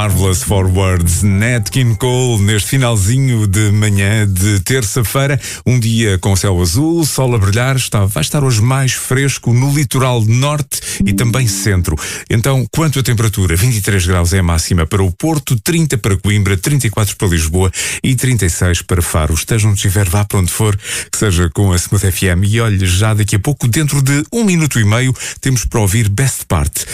Marvelous for Words, Nat King Cole, neste finalzinho de manhã de terça-feira, um dia com céu azul, sol a brilhar, vai estar hoje mais fresco no litoral norte e também centro. Então, quanto à temperatura, 23 graus é a máxima para o Porto, 30 para Coimbra, 34 para Lisboa e 36 para Faro. Esteja onde estiver, vá para onde for, que seja com a Smooth FM. E olhe, já daqui a pouco, dentro de 1 minuto e meio, temos para ouvir Best Part.